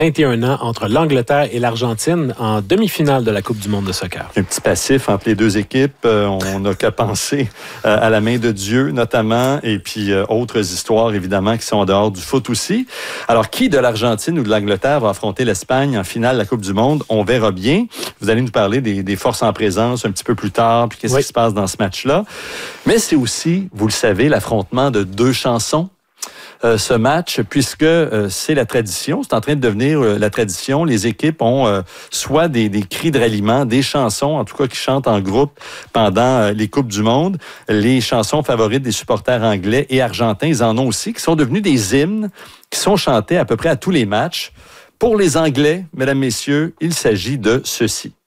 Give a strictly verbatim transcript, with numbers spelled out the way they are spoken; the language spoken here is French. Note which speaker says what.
Speaker 1: vingt et un ans entre l'Angleterre et l'Argentine en demi-finale de la Coupe du monde de soccer.
Speaker 2: Un petit passif entre les deux équipes. Euh, on n'a qu'à penser euh, à la main de Dieu, notamment, et puis euh, autres histoires, évidemment, qui sont en dehors du foot aussi. Alors, qui de l'Argentine ou de l'Angleterre va affronter l'Espagne en finale de la Coupe du monde? On verra bien. Vous allez nous parler des, des forces en présence un petit peu plus tard, puis qu'est-ce oui. qui se passe dans ce match-là. Mais c'est aussi, vous le savez, l'affrontement de deux chansons. Euh, ce match, puisque euh, c'est la tradition, c'est en train de devenir euh, la tradition. Les équipes ont euh, soit des, des cris de ralliement, des chansons, en tout cas, qui chantent en groupe pendant euh, les Coupes du monde. Les chansons favorites des supporters anglais et argentins, ils en ont aussi, qui sont devenus des hymnes qui sont chantés à peu près à tous les matchs. Pour les Anglais, mesdames, messieurs, il s'agit de ceci.